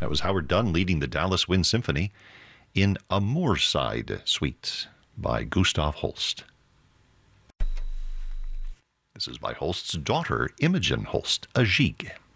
That was Howard Dunn leading the Dallas Wind Symphony in A Moorside Suite by Gustav Holst. This is by Holst's daughter, Imogen Holst, a gigue.